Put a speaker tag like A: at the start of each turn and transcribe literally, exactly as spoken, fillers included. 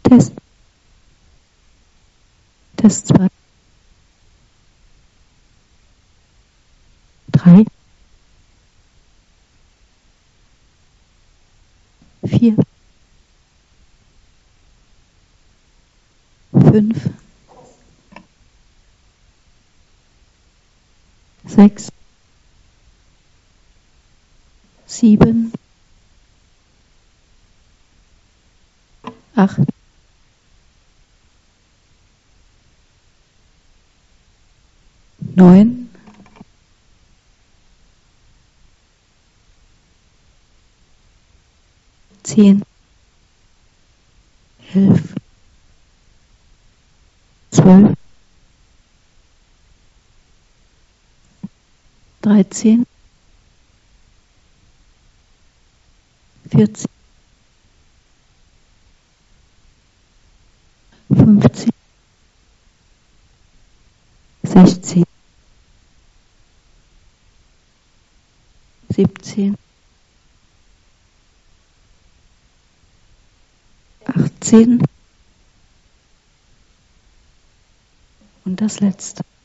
A: Test. Test zwei. Drei. Vier. Fünf. Sechs. Sieben. Acht. Neun. Zehn. Elf. Zwölf. Dreizehn. Vierzehn. Fünfzehn. Sechzehn. Siebzehn. Achtzehn. Und das letzte.